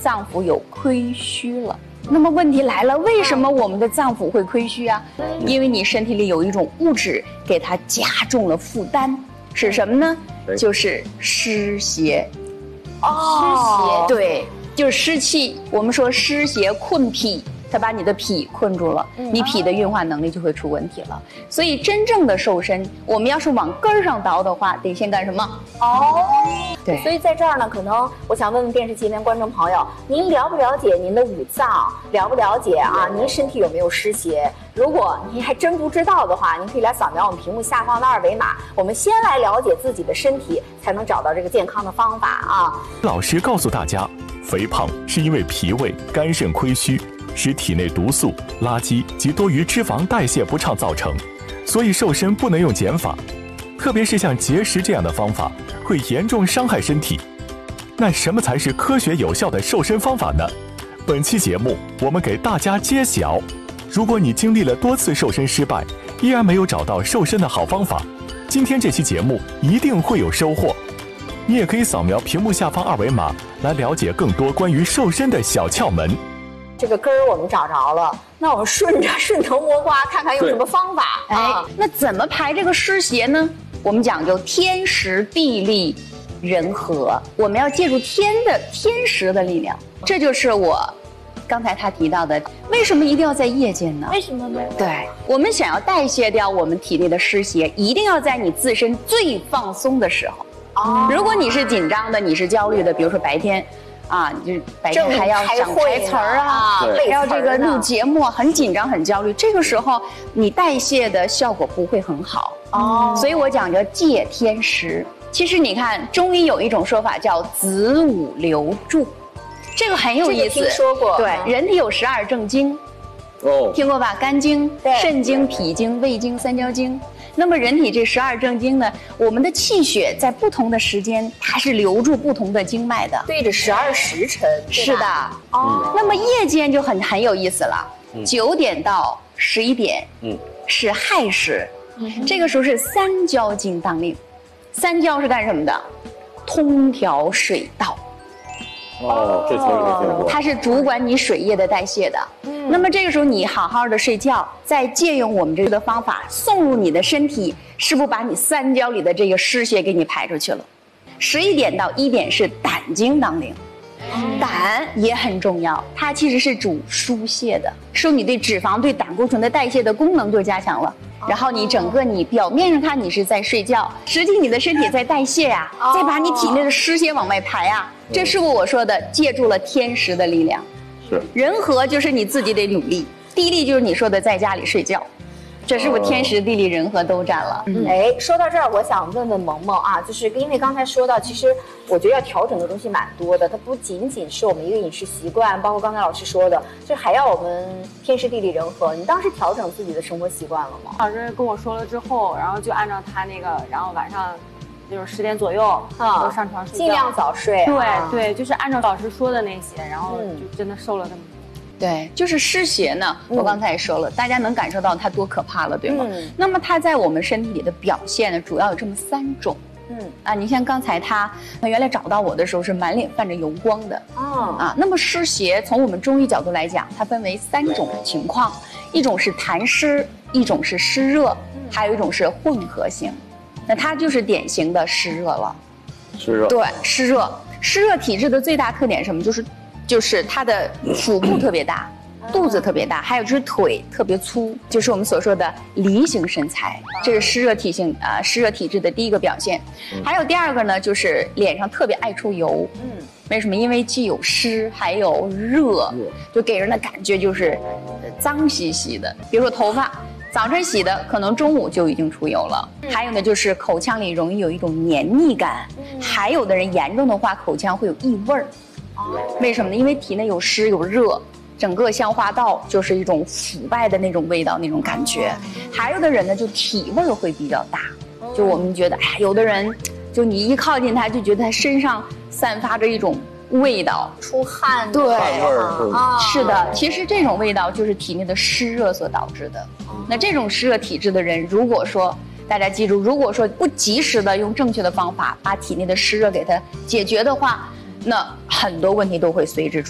脏腑有亏虚了。那么问题来了，为什么我们的脏腑会亏虚啊？因为你身体里有一种物质给它加重了负担，是什么呢？就是湿邪。 湿邪， 对，就是湿气。我们说湿邪困脾，它把你的脾困住了，你脾的运化能力就会出问题了。所以真正的瘦身，我们要是往根儿上倒的话，得先干什么？对。 所以在这儿呢，可能我想问问电视机前观众朋友，您了不了解您的五脏？了不了解啊？您身体有没有湿邪？如果您还真不知道的话，您可以来扫描我们屏幕下方的2维码。我们先来了解自己的身体，才能找到这个健康的方法啊。 老师告诉大家，肥胖是因为脾胃、肝肾亏虚，使体内毒素、垃圾及多余脂肪代谢不畅造成，所以瘦身不能用减法，特别是像节食这样的方法，会严重伤害身体。那什么才是科学有效的瘦身方法呢？本期节目我们给大家揭晓。如果你经历了多次瘦身失败，依然没有找到瘦身的好方法，今天这期节目一定会有收获。你也可以扫描屏幕下方2维码来了解更多关于瘦身的小窍门。 这个根儿我们找着了，那我们顺藤摸瓜，看看用什么方法。 那怎么排这个湿邪呢？我们讲究天时地利人和，我们要借助天时的力量。这就是我刚才他提到的，为什么一定要在夜间呢？ 为什么呢？ 对，我们想要代谢掉我们体内的湿邪，一定要在你自身最放松的时候。如果你是紧张的，你是焦虑的，比如说白天就是白天还要想台词儿还要这个录节目，很紧张很焦虑，这个时候你代谢的效果不会很好。所以我讲究借天时。其实你看中医有一种说法叫子午流注，这个很有意思。 听说过。 对，人体有12正经，听过吧？肝经、肾经、脾经、胃经、三焦经。那么人体这12正经呢，我们的气血在不同的时间，它是流注不同的经脉的， 对着12时辰。 是的。那么夜间就很有意思了，9点到11点，是亥时，这个时候是三焦经当令。三焦是干什么的？通调水道。 这词儿没听过。 它是主管你水液的代谢的。那么这个时候你好好的睡觉，再借用我们这个方法送入你的身体，是不是把你三焦里的这个湿邪给你排出去了？11点到1点是胆经当令。胆也很重要，它其实是主疏泄的，说你对脂肪、对胆固醇的代谢的功能就加强了。然后你整个你表面上看你是在睡觉，实际你的身体在代谢呀，再把你体内的湿邪往外排啊。这是不是我说的借助了天时的力量？ 是。 人和就是你自己得努力，地利就是你说的在家里睡觉。这是不是天时地利人和都占了？ 说到这儿，我想问问萌萌啊，就是因为刚才说到，其实我觉得要调整的东西蛮多的，它不仅仅是我们一个饮食习惯，包括刚才老师说的，就还要我们天时地利人和。你当时调整自己的生活习惯了吗？ 老师跟我说了之后，然后就按照他那个，然后晚上就是10点左右都上床睡觉， 尽量早睡。 对，就是按照老师说的那些，然后就真的瘦了这么多。 对，就是湿邪呢，我刚才也说了，大家能感受到它多可怕了，对吗？那么它在我们身体里的表现呢，主要有这么3种。你像刚才他原来找到我的时候是满脸泛着油光的。那么湿邪从我们中医角度来讲，它分为3种情况，一种是痰湿，一种是湿热，还有一种是混合型。那它就是典型的湿热了。 湿热。 对，湿热。湿热体质的最大特点是什么？就是它的腹部特别大，肚子特别大，还有就是腿特别粗，就是我们所说的梨形身材，这是湿热体质的第一个表现。还有第2个呢，就是脸上特别爱出油。为什么？因为既有湿还有热，就给人的感觉就是脏兮兮的。比如说头发，早晨洗的，可能中午就已经出油了。还有呢，就是口腔里容易有一种黏腻感，还有的人严重的话，口腔会有异味儿。为什么呢？因为体内有湿有热，整个消化道就是一种腐败的那种味道，那种感觉。还有的人呢，就体味会比较大，就我们觉得，有的人就你一靠近他，就觉得他身上散发着一种味道， 出汗。 对， 是的，其实这种味道就是体内的湿热所导致的。那这种湿热体质的人，如果说大家记住，如果说不及时的用正确的方法把体内的湿热给它解决的话，那很多问题都会随之出